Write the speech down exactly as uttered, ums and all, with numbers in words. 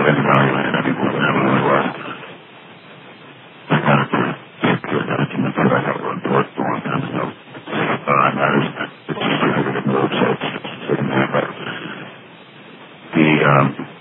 any value in it. People would never really was. I kind of think that I can feel like I would work for one kind of stuff. Uh, I noticed that it's just a negative move, so it's sitting there, but the, um,